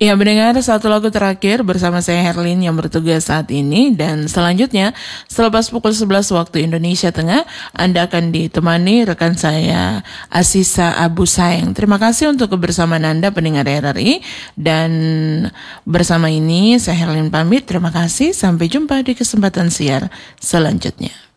Ya, mendengar satu lagu terakhir bersama saya Herlin yang bertugas saat ini, dan selanjutnya selepas pukul 11 waktu Indonesia Tengah Anda akan ditemani rekan saya Asisa Abu Saeng. Terima kasih untuk kebersamaan Anda pendengar RRI, dan bersama ini saya Herlin pamit. Terima kasih, sampai jumpa di kesempatan siar selanjutnya.